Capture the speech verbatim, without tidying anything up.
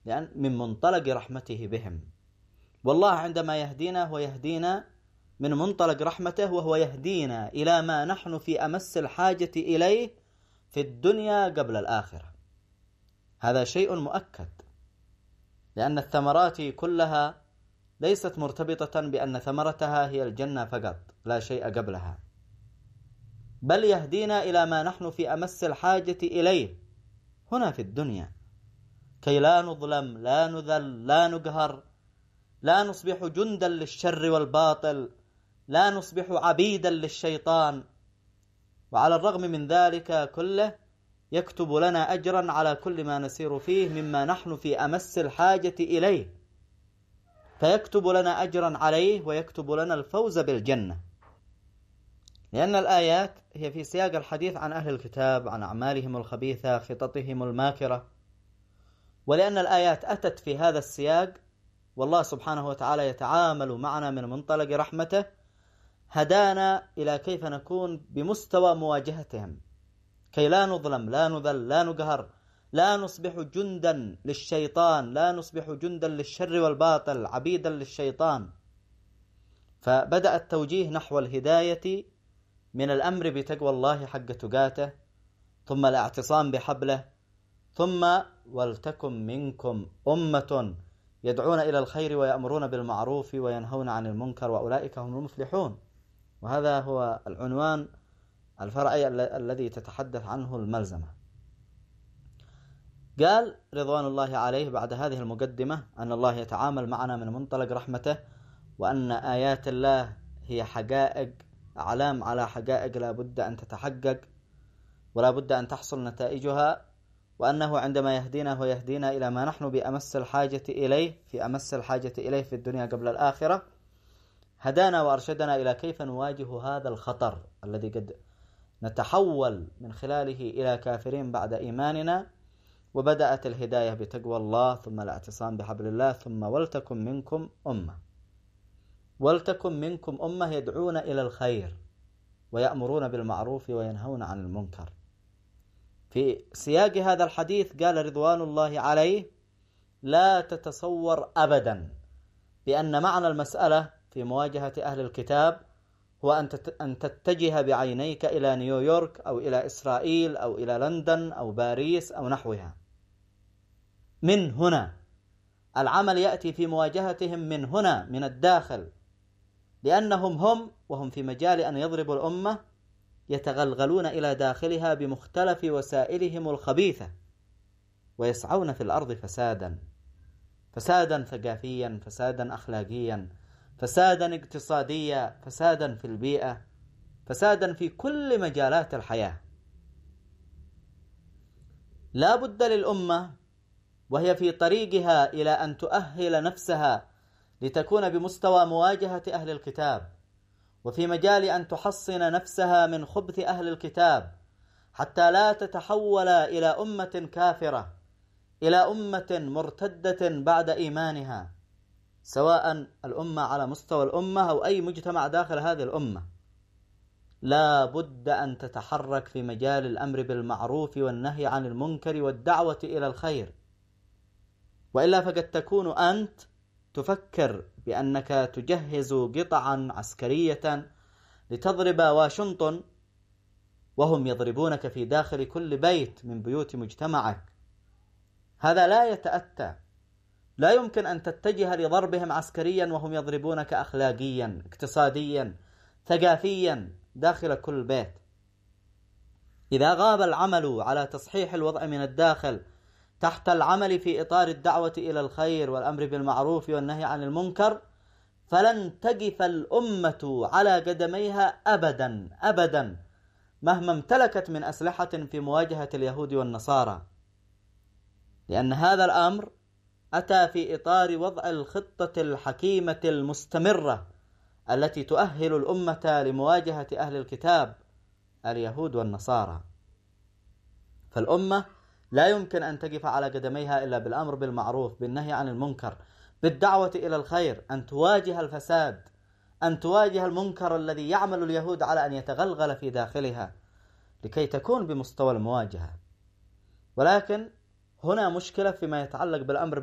لأن من منطلق رحمته بهم. والله عندما يهدينا هو يهدينا من منطلق رحمته، وهو يهدينا إلى ما نحن في أمس الحاجة إليه في الدنيا قبل الآخرة. هذا شيء مؤكد، لأن الثمرات كلها ليست مرتبطة بأن ثمرتها هي الجنة فقط، لا شيء قبلها، بل يهدينا إلى ما نحن في أمس الحاجة إليه هنا في الدنيا، كي لا نظلم، لا نذل، لا نقهر، لا نصبح جندا للشر والباطل، لا نصبح عبيدا للشيطان. وعلى الرغم من ذلك كله يكتب لنا أجرا على كل ما نسير فيه مما نحن في أمس الحاجة إليه، فيكتب لنا أجرا عليه ويكتب لنا الفوز بالجنة. لأن الآيات هي في سياق الحديث عن أهل الكتاب، عن أعمالهم الخبيثة، خططهم الماكرة، ولأن الآيات أتت في هذا السياق والله سبحانه وتعالى يتعامل معنا من منطلق رحمته، هدانا إلى كيف نكون بمستوى مواجهتهم، كي لا نظلم، لا نذل، لا نقهر، لا نصبح جندا للشيطان، لا نصبح جندا للشر والباطل، عبيدا للشيطان. فبدأ التوجيه نحو الهداية من الأمر بتقوى الله حق تقاته، ثم الاعتصام بحبله، ثم ولتكن منكم أمة يدعون إلى الخير ويأمرون بالمعروف وينهون عن المنكر وأولئك هم المفلحون. وهذا هو العنوان الفرعي الذي تتحدث عنه الملزمة. قال رضوان الله عليه بعد هذه المقدمة أن الله يتعامل معنا من منطلق رحمته، وأن آيات الله هي حقائق، أعلام على حقائق لا بد أن تتحقق ولا بد أن تحصل نتائجها، وأنه عندما يهدينا هو يهدينا إلى ما نحن بأمس الحاجة إليه في أمس الحاجة إليه في الدنيا قبل الآخرة. هدانا وأرشدنا إلى كيف نواجه هذا الخطر الذي قد نتحول من خلاله إلى كافرين بعد إيماننا. وبدأت الهداية بتقوى الله، ثم الاعتصام بحبل الله، ثم ولتكن منكم أمة. ولتكن منكم أمة يدعون إلى الخير ويأمرون بالمعروف وينهون عن المنكر. في سياق هذا الحديث قال رضوان الله عليه: لا تتصور أبدا بأن معنى المسألة في مواجهة أهل الكتاب هو أن تتجه بعينيك إلى نيويورك أو إلى إسرائيل أو إلى لندن أو باريس أو نحوها. من هنا العمل يأتي في مواجهتهم، من هنا من الداخل، لأنهم هم وهم في مجال أن يضربوا الأمة يتغلغلون إلى داخلها بمختلف وسائلهم الخبيثة، ويسعون في الأرض فسادا، فسادا ثقافيا، فسادا أخلاقيا، فسادا اقتصاديا، فسادا في البيئة، فسادا في كل مجالات الحياة. لا بد للأمة وهي في طريقها إلى أن تؤهل نفسها لتكون بمستوى مواجهة أهل الكتاب، وفي مجال أن تحصن نفسها من خبث أهل الكتاب، حتى لا تتحول إلى أمة كافرة، إلى أمة مرتدة بعد إيمانها، سواء الأمة على مستوى الأمة أو أي مجتمع داخل هذه الأمة. لا بد أن تتحرك في مجال الأمر بالمعروف والنهي عن المنكر والدعوة إلى الخير، وإلا فقد تكون أنت تفكر بأنك تجهز قطعا عسكرية لتضرب واشنطن، وهم يضربونك في داخل كل بيت من بيوت مجتمعك. هذا لا يتأتى. لا يمكن أن تتجه لضربهم عسكريا وهم يضربونك أخلاقيا، اقتصاديا، ثقافيا داخل كل بيت. إذا غاب العمل على تصحيح الوضع من الداخل تحت العمل في إطار الدعوة إلى الخير والأمر بالمعروف والنهي عن المنكر، فلن تقف الأمة على قدميها أبدا أبدا مهما امتلكت من أسلحة في مواجهة اليهود والنصارى، لأن هذا الأمر أتى في إطار وضع الخطة الحكيمة المستمرة التي تؤهل الأمة لمواجهة أهل الكتاب اليهود والنصارى. فالأمة لا يمكن أن تقف على قدميها إلا بالأمر بالمعروف، بالنهي عن المنكر، بالدعوة إلى الخير، أن تواجه الفساد، أن تواجه المنكر الذي يعمل اليهود على أن يتغلغل في داخلها لكي تكون بمستوى المواجهة. ولكن هنا مشكلة فيما يتعلق بالأمر